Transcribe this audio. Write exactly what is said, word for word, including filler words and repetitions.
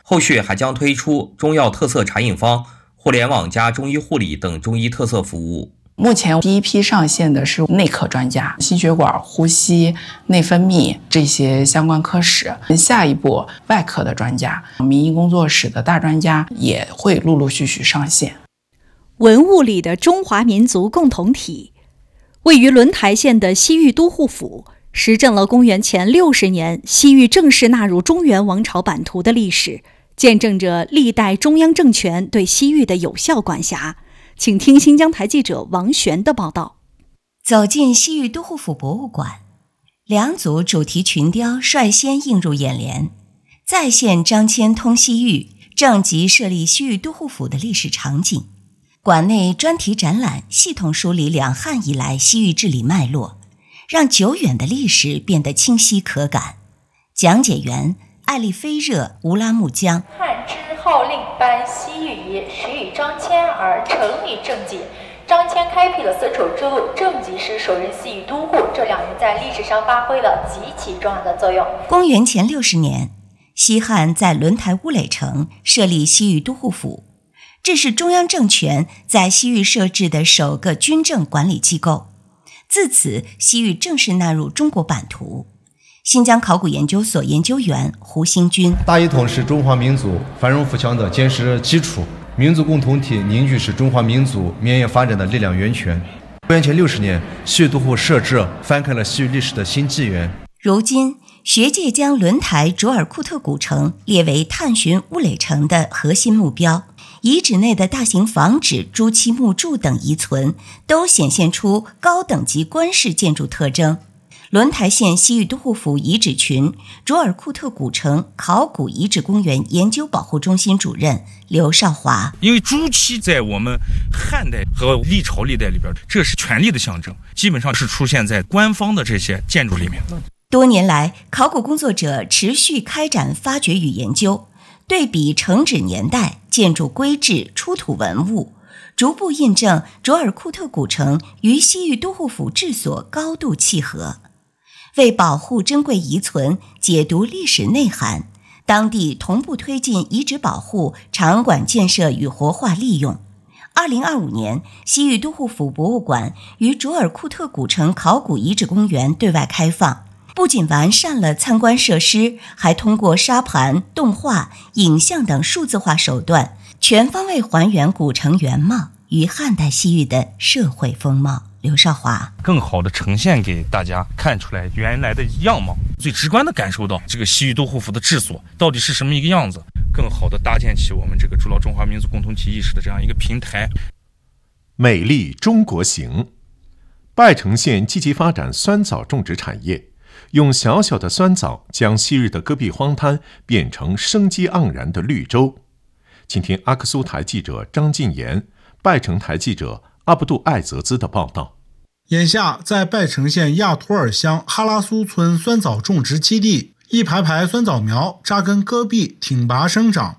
后续还将推出中药特色茶饮方、互联网加中医护理等中医特色服务。 目前第一批上线的是内科专家，心血管、呼吸、内分泌这些相关科室。下一步外科的专家、民医工作室的大专家也会陆陆续续上线。 文物里的中华民族共同体，位于轮台县的西域都护府，实证了公元前六十年西域正式纳入中原王朝版图的历史，见证着历代中央政权对西域的有效管辖。请听新疆台记者王璇的报道。 走进西域都护府博物馆，两组主题群雕率先映入眼帘，再现张骞通西域、正极设立西域都护府的历史场景。馆内专题展览系统梳理两汉以来西域治理脉络，让久远的历史变得清晰可感。讲解员艾丽飞热、乌拉木江。 汉之号令颁西域仪，始与张骞而成于正极。张骞开辟了丝绸之路，正极是首任西域都护，这两人在历史上发挥了极其重要的作用。 公元前六十年，西汉在轮台乌垒城设立西域都护府，这是中央政权在西域设置的首个军政管理机构。自此，西域正式纳入中国版图。新疆考古研究所研究员胡兴军： 大一统是中华民族繁荣富强的坚实基础，民族共同体凝聚是中华民族绵延发展的力量源泉。公元前六十年，西域都护设置翻开了西域历史的新纪元。 如今，学界将轮台卓尔库特古城列为探寻乌垒城的核心目标。遗址内的大型房址、朱漆木柱等遗存，都显现出高等级官式建筑特征。轮台县西域都护府遗址群卓尔库特古城考古遗址公园研究保护中心主任刘少华： 因为朱漆在我们汉代和历朝历代里边，这是权力的象征，基本上是出现在官方的这些建筑里面。 多年来，考古工作者持续开展发掘与研究，对比城址年代、建筑规制、出土文物，逐步印证卓尔库特古城与西域都护府治所高度契合。为保护珍贵遗存，解读历史内涵，当地同步推进遗址保护、场馆建设与活化利用。二零二五年，西域都护府博物馆与卓尔库特古城考古遗址公园对外开放，不仅完善了参观设施，还通过沙盘、动画、影像等数字化手段，全方位还原古城原貌与汉代西域的社会风貌。刘少华： 更好的呈现给大家看出来原来的样貌，最直观的感受到这个西域都护府的治所到底是什么一个样子，更好的搭建起我们这个筑牢中华民族共同体意识的这样一个平台。 美丽中国行，拜城县积极发展酸枣种植产业，用小小的酸枣将昔日的戈壁荒滩变成生机盎然的绿洲。请听阿克苏台记者张晋言、拜城台记者阿布杜艾泽兹的报道。 眼下，在拜城县亚图尔乡哈拉苏村酸枣种植基地，一排排酸枣苗扎根戈壁，挺拔生长，